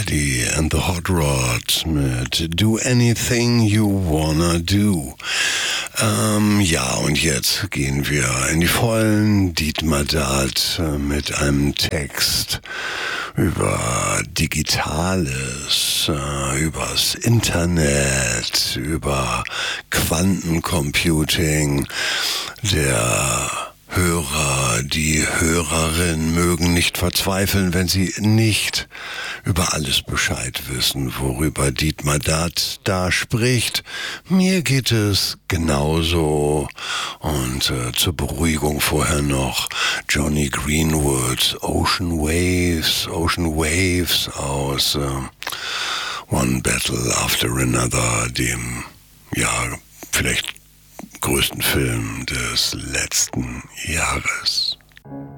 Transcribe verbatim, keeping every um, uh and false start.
Daddy and the Hot Rod mit Do Anything You Wanna Do. Ähm, ja, und jetzt gehen wir in die Vollen. Dietmar Dad mit einem Text über Digitales, äh, übers Internet, über Quantencomputing. Der Hörer, die Hörerin mögen nicht verzweifeln, wenn sie nicht über alles Bescheid wissen, worüber Dietmar Dad da spricht. Mir geht es genauso. Und äh, zur Beruhigung vorher noch Johnny Greenwood, Ocean Waves, Ocean Waves aus äh, One Battle After Another, dem, ja, vielleicht größten Film des letzten Jahres.